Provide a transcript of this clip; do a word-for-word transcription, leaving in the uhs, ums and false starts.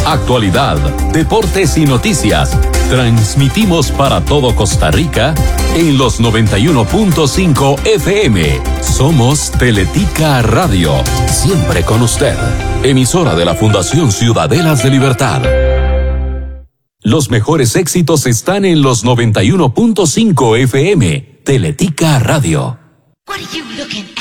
actualidad, deportes y noticias. Transmitimos para todo Costa Rica en los noventa y uno punto cinco F M. Somos Teletica Radio, siempre con usted. Emisora de la Fundación Ciudadelas de Libertad. Los mejores éxitos están en los noventa y uno punto cinco F M. Teletica Radio. What are you looking